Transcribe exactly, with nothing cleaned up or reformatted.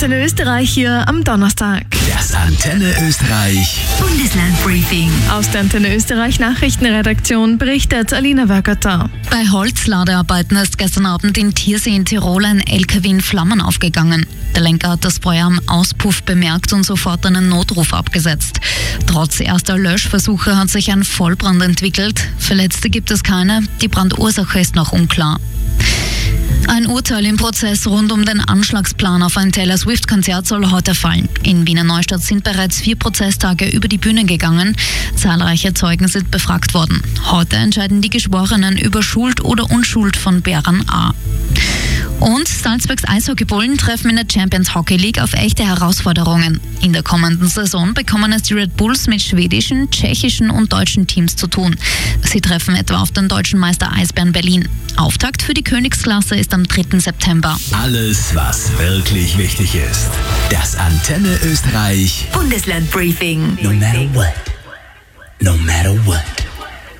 Antenne Österreich hier am Donnerstag. Das Antenne Österreich Bundeslandbriefing. Aus der Antenne Österreich Nachrichtenredaktion berichtet Alina Wergerter. Bei Holzladearbeiten ist gestern Abend in Thiersee in Tirol ein L K W in Flammen aufgegangen. Der Lenker hat das Feuer am Auspuff bemerkt und sofort einen Notruf abgesetzt. Trotz erster Löschversuche hat sich ein Vollbrand entwickelt. Verletzte gibt es keine. Die Brandursache ist noch unklar. Ein Urteil im Prozess rund um den Anschlagsplan auf ein Taylor Swift-Konzert soll heute fallen. In Wiener Neustadt sind bereits vier Prozesstage über die Bühne gegangen. Zahlreiche Zeugen sind befragt worden. Heute entscheiden die Geschworenen über Schuld oder Unschuld von Beran A. Und Salzburgs Eishockeybullen treffen in der Champions Hockey League auf echte Herausforderungen. In der kommenden Saison bekommen es die Red Bulls mit schwedischen, tschechischen und deutschen Teams zu tun. Sie treffen etwa auf den deutschen Meister Eisbären Berlin. Auftakt für die Königsklasse ist am dritten September. Alles, was wirklich wichtig ist. Das Antenne Österreich Bundeslandbriefing. No matter what. No matter what.